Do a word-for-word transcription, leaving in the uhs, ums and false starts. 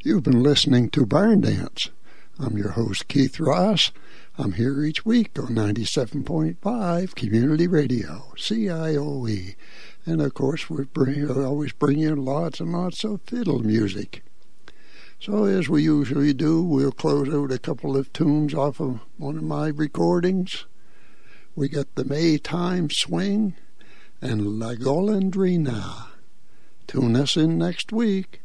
You've been listening to Barn Dance. I'm your host, Keith Ross. I'm here each week on ninety-seven point five Community Radio, C I O E. And, of course, we bring, always bring you lots and lots of fiddle music. So, as we usually do, we'll close out a couple of tunes off of one of my recordings. We got the Maytime Swing and La Golondrina. Tune us in next week.